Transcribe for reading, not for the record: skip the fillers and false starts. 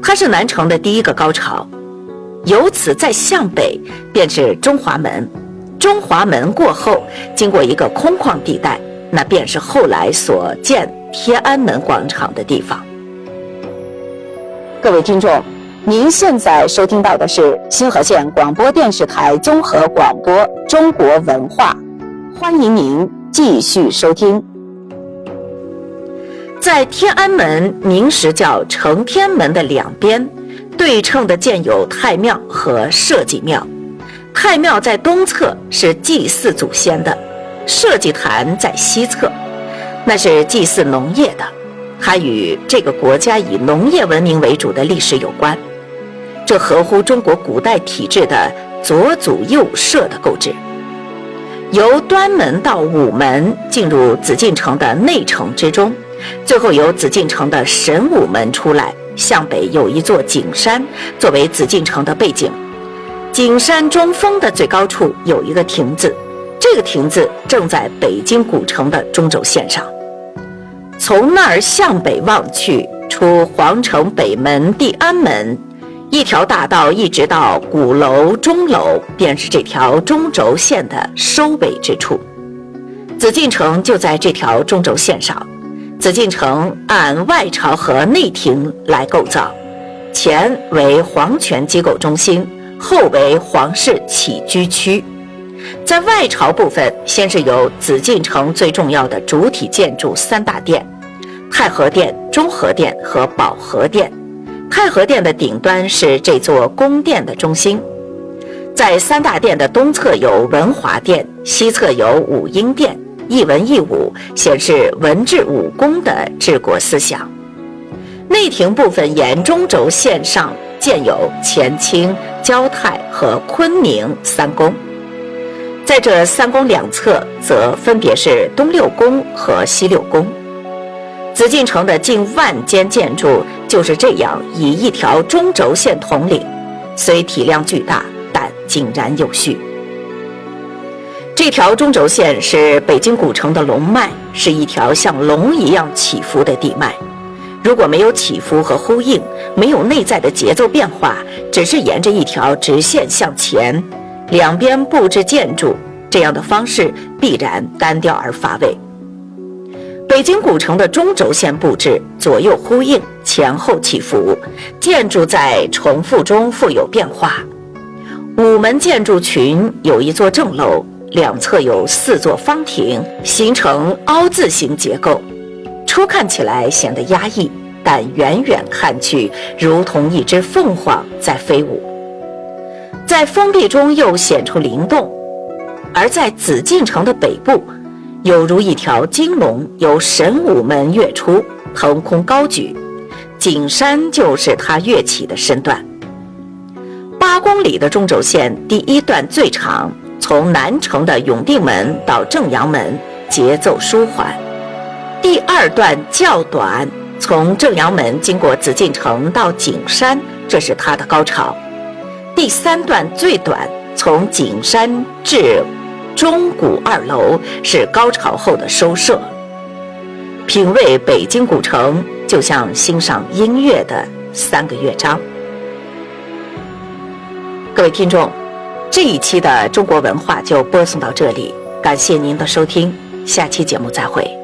它是南城的第一个高潮。由此再向北便是中华门，中华门过后经过一个空旷地带，那便是后来所建天安门广场的地方。各位听众，您现在收听到的是新河县广播电视台综合广播中国文化，欢迎您继续收听。在天安门明时叫承天门的两边对称的建有太庙和社稷庙，太庙在东侧是祭祀祖先的，社稷坛在西侧，那是祭祀农业的，它与这个国家以农业文明为主的历史有关，这合乎中国古代体制的左祖右社的构置。由端门到午门进入紫禁城的内城之中，最后由紫禁城的神武门出来，向北有一座景山作为紫禁城的背景，景山中峰的最高处有一个亭子，这个亭子正在北京古城的中轴线上。从那儿向北望去，出皇城北门地安门，一条大道一直到鼓楼钟楼，便是这条中轴线的收尾之处。紫禁城就在这条中轴线上。紫禁城按外朝和内廷来构造，前为皇权机构中心，后为皇室起居区。在外朝部分，先是有紫禁城最重要的主体建筑三大殿：太和殿、中和殿和保和殿。太和殿的顶端是这座宫殿的中心。在三大殿的东侧有文华殿，西侧有武英殿，一文一武，显示文治武功的治国思想。内廷部分沿中轴线上建有乾清、交泰和坤明三宫，在这三宫两侧则分别是东六宫和西六宫。紫禁城的近万间建筑就是这样以一条中轴线统领，虽体量巨大，但井然有序。这条中轴线是北京古城的龙脉，是一条像龙一样起伏的地脉。如果没有起伏和呼应，没有内在的节奏变化，只是沿着一条直线向前，两边布置建筑，这样的方式必然单调而乏味。北京古城的中轴线布置左右呼应，前后起伏，建筑在重复中富有变化。午门建筑群有一座正楼，两侧有四座方亭，形成凹字形结构，初看起来显得压抑，但远远看去如同一只凤凰在飞舞。在封闭中又显出灵动，而在紫禁城的北部有如一条金龙由神武门跃出，腾空高举，景山就是它跃起的身段。8公里的中轴线第一段最长，从南城的永定门到正阳门，节奏舒缓。第二段较短，从正阳门经过紫禁城到景山，这是它的高潮。第三段最短，从景山至钟鼓2楼，是高潮后的收摄。品味北京古城，就像欣赏音乐的3个乐章。各位听众，这一期的中国文化就播送到这里，感谢您的收听，下期节目再会。